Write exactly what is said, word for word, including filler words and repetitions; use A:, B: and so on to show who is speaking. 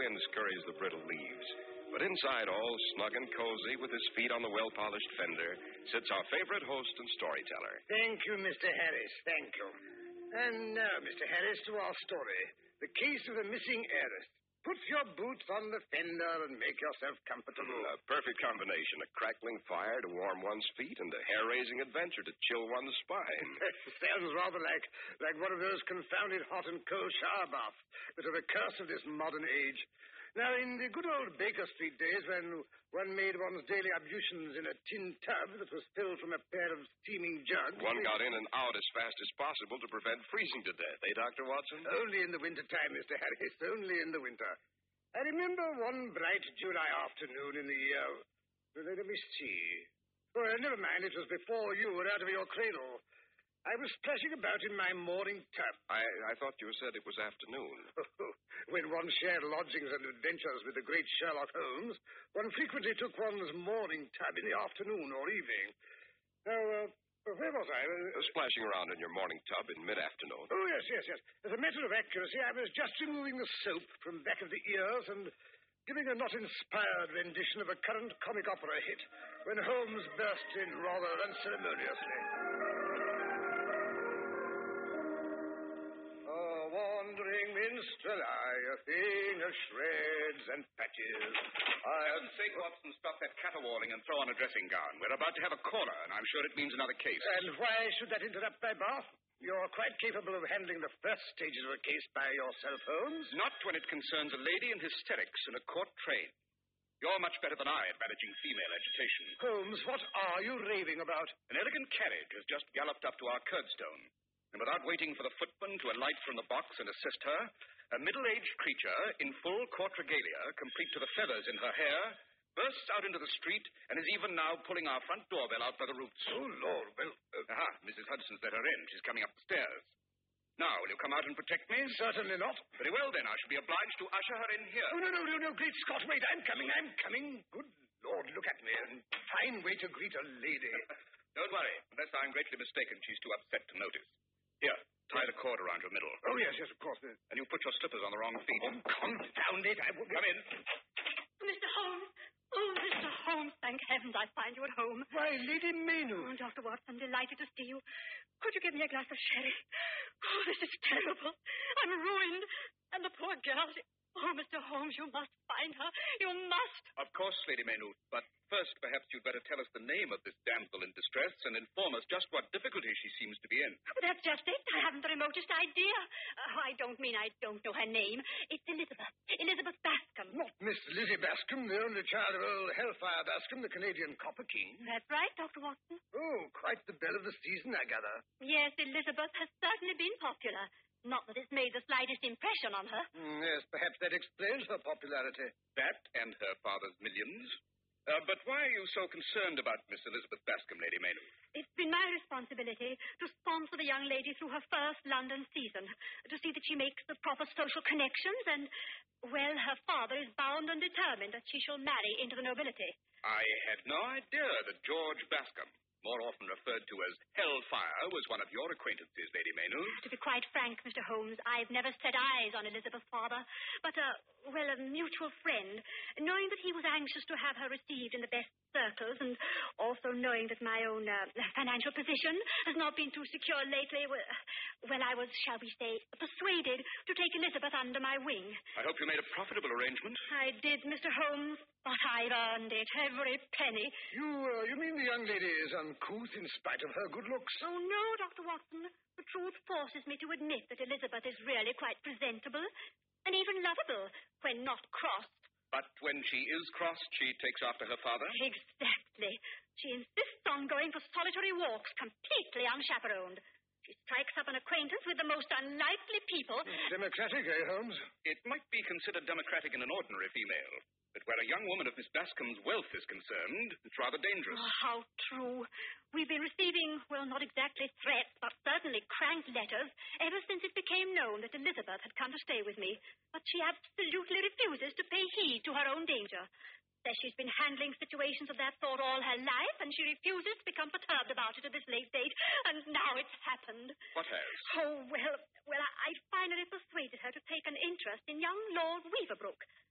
A: wind scurries the brittle leaves. But inside, all snug and cozy, with his feet on the well-polished fender, sits our favorite host and storyteller.
B: Thank you, Mister Harris. Thank you. And now, Mister Harris, to our story. The case of the missing heiress. Put your boots on the fender and make yourself comfortable.
A: A perfect combination. A crackling fire to warm one's feet and a hair-raising adventure to chill one's spine.
B: Sounds rather like, like one of those confounded hot and cold shower baths that are the curse of this modern age. Now, in the good old Baker Street days, when one made one's daily ablutions in a tin tub that was filled from a pair of steaming jugs...
A: One got in and out as fast as possible to prevent freezing to death, eh, Doctor Watson?
B: Only in the winter time, Mister Harris, only in the winter. I remember one bright July afternoon in the year... Let me see. Oh, never mind, it was before you were out of your cradle. I was splashing about in my morning tub.
A: I, I thought you said it was afternoon.
B: When one shared lodgings and adventures with the great Sherlock Holmes, one frequently took one's morning tub in the afternoon or evening. Now, uh, where was I?
A: Uh, splashing around in your morning tub in mid-afternoon.
B: Oh, yes, yes, yes. As a matter of accuracy, I was just removing the soap from back of the ears and giving a not-inspired rendition of a current comic opera hit when Holmes burst in rather unceremoniously. Wandering minstrel, I, a thing of shreds and patches.
C: For heaven's sake, Watson, stop that caterwauling and throw on a dressing gown. We're about to have a caller, and I'm sure it means another case.
B: And why should that interrupt my bath? You're quite capable of handling the first stages of a case by yourself, Holmes.
C: Not when it concerns a lady in hysterics in a court train. You're much better than I at managing female agitation.
B: Holmes, what are you raving about?
C: An elegant carriage has just galloped up to our curbstone. And without waiting for the footman to alight from the box and assist her, a middle-aged creature in full court regalia, complete to the feathers in her hair, bursts out into the street and is even now pulling our front doorbell out by the roots.
B: Oh, Lord, well... Uh...
C: Aha, Missus Hudson's let her in. She's coming up the stairs. Now, will you come out and protect me?
B: Certainly not.
C: Very well, then. I shall be obliged to usher her in here.
B: Oh, no, no, no, no, great Scott, wait. I'm coming, I'm coming. Good Lord, look at me. A fine way to greet a lady.
C: Don't worry. Unless I'm greatly mistaken, she's too upset to notice. Here, tie the cord around your middle.
B: Oh, yes, yes, of course.
C: And you put your slippers on the wrong feet.
B: Oh, confound it. I would...
C: Come in.
D: Mister Holmes. Oh, Mister Holmes, thank heavens I find you at home.
B: Why, Lady Maynooth.
D: Oh, Doctor Watson, delighted to see you. Could you give me a glass of sherry? Oh, this is terrible. I'm ruined. And the poor girl... She... Oh, Mister Holmes, you must find her. You must.
C: Of course, Lady Maynooth. But first, perhaps you'd better tell us the name of this damsel in distress and inform us just what difficulty she seems to be in.
D: Well, that's just it. I haven't the remotest idea. Uh, I don't mean I don't know her name. It's Elizabeth. Elizabeth Bascom.
B: Not Miss Lizzie Bascom, the only child of old Hellfire Bascom, the Canadian Copper King.
D: That's right, Doctor Watson.
B: Oh, quite the belle of the season, I gather.
D: Yes, Elizabeth has certainly been popular. Not that it's made the slightest impression on her.
B: Mm, yes, perhaps that explains her popularity.
C: That and her father's millions. Uh, but why are you so concerned about Miss Elizabeth Bascom, Lady Maynooth?
D: It's been my responsibility to sponsor the young lady through her first London season, to see that she makes the proper social connections, and, well, her father is bound and determined that she shall marry into the nobility.
C: I had no idea that George Bascom, more often referred to as Hellfire, was one of your acquaintances, Lady Maynooth.
D: To be quite frank, Mister Holmes, I've never set eyes on Elizabeth's father, but, uh, well, a mutual friend, knowing that he was anxious to have her received in the best circles, and also knowing that my own uh, financial position has not been too secure lately, well, well, I was, shall we say, persuaded to take Elizabeth under my wing.
C: I hope you made a profitable arrangement.
D: I did, Mister Holmes, but I've earned it, every penny.
B: You, uh, you mean the young lady is uncouth in spite of her good looks?
D: Oh, no, Doctor Watson. The truth forces me to admit that Elizabeth is really quite presentable and even lovable when not crossed.
C: But when she is crossed, she takes after her father?
D: Exactly. She insists on going for solitary walks, completely unchaperoned. She strikes up an acquaintance with the most unlikely people.
B: Democratic, eh, Holmes?
C: It might be considered democratic in an ordinary female. But where a young woman of Miss Bascom's wealth is concerned, it's rather dangerous.
D: Oh, how true. We've been receiving, well, not exactly threats, but certainly crank letters ever since it became known that Elizabeth had come to stay with me. But she absolutely refuses to pay heed to her own danger. Says she's been handling situations of that sort all her life, and she refuses to become perturbed about it at this late date. And now it's happened.
C: What has?
D: Oh, well, well, I finally persuaded her to take an interest in young Lord Weaverbrook.